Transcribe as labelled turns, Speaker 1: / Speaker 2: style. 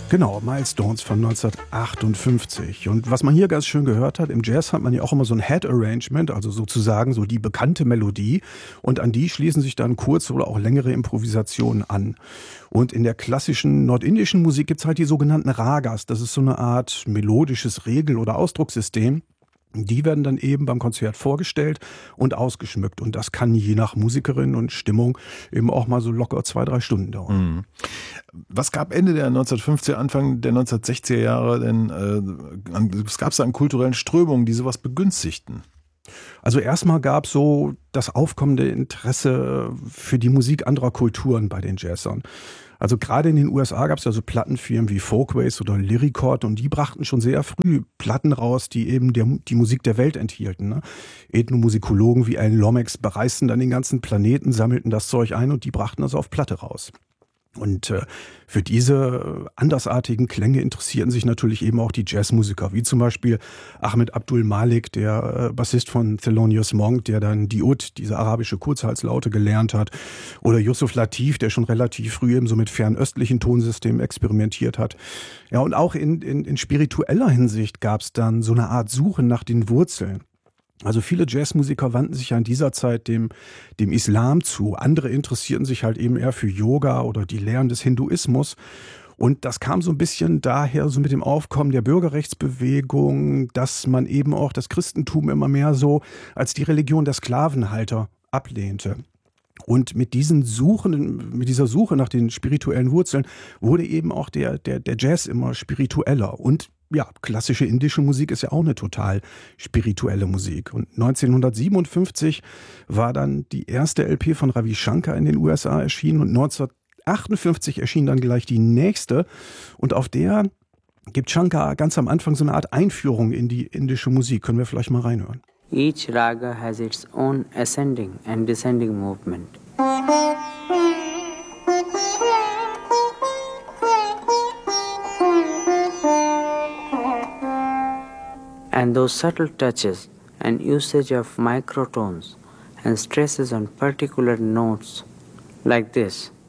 Speaker 1: Genau, Milestones von 1958. Und was man hier ganz schön gehört hat, im Jazz hat man ja auch immer so ein Head Arrangement, also sozusagen so die bekannte Melodie. Und an die schließen sich dann kurze oder auch längere Improvisationen an. Und in der klassischen nordindischen Musik gibt's halt die sogenannten Ragas. Das ist so eine Art melodisches Regel- oder Ausdruckssystem. Die werden dann eben beim Konzert vorgestellt und ausgeschmückt. Und das kann je nach Musikerin und Stimmung eben auch mal so locker 2-3 Stunden dauern.
Speaker 2: Mhm. Was gab Ende der 1950er, Anfang der 1960er Jahre denn, was gab es da an kulturellen Strömungen, die sowas begünstigten?
Speaker 1: Also erstmal gab es so das aufkommende Interesse für die Musik anderer Kulturen bei den Jazzern. Also gerade in den USA gab es ja so Plattenfirmen wie Folkways oder Lyricord und die brachten schon sehr früh Platten raus, die eben die Musik der Welt enthielten. Ne? Ethnomusikologen wie Alan Lomax bereisten dann den ganzen Planeten, sammelten das Zeug ein und die brachten das auf Platte raus. Und für diese andersartigen Klänge interessierten sich natürlich eben auch die Jazzmusiker, wie zum Beispiel Ahmed Abdul Malik, der Bassist von Thelonious Monk, der dann die Ud, diese arabische Kurzhalslaute, gelernt hat. Oder Yusuf Latif, der schon relativ früh eben so mit fernöstlichen Tonsystemen experimentiert hat. Ja, und auch in spiritueller Hinsicht gab es dann so eine Art Suche nach den Wurzeln. Also viele Jazzmusiker wandten sich ja in dieser Zeit dem Islam zu. Andere interessierten sich halt eben eher für Yoga oder die Lehren des Hinduismus. Und das kam so ein bisschen daher, so mit dem Aufkommen der Bürgerrechtsbewegung, dass man eben auch das Christentum immer mehr so als die Religion der Sklavenhalter ablehnte. Und mit dieser Suche nach den spirituellen Wurzeln wurde eben auch der Jazz immer spiritueller. Und ja, klassische indische Musik ist ja auch eine total spirituelle Musik. Und 1957 war dann die erste LP von Ravi Shankar in den USA erschienen und 1958 erschien dann gleich die nächste. Und auf der gibt Shankar ganz am Anfang so eine Art Einführung in die indische Musik. Können wir vielleicht mal reinhören?
Speaker 3: Each raga has its own ascending and descending movement. And those subtle touches and usage of microtones and stresses on particular notes like this